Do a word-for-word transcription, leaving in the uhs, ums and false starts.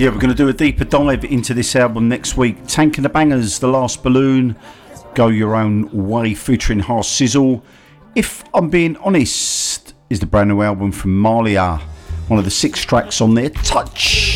Yeah, we're going to do a deeper dive into this album next week. Tank and the Bangers, The Last Balloon, Go Your Own Way featuring Harsh Sizzle. If I'm being honest, is the brand new album from Malia, one of the six tracks on there. Touch.